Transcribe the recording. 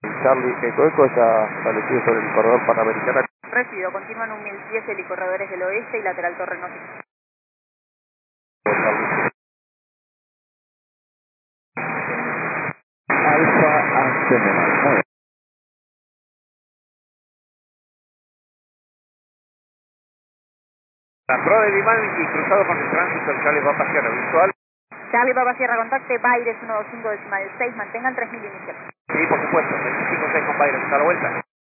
Charlie Eco está establecido sobre el corredor panamericano. Recibido, continúan un 1010 helicorredores del oeste y lateral Torre Norte. Alfa Antemenal. Muy bien. La prueba de Dimán y cruzado con el tránsito, el Charlie Papa Sierra visual. Charlie Papa Sierra, contacte Baires 125 decimal 6, mantengan 3000 iniciales. Sí, por supuesto, 25-6 con Byron, está a la vuelta.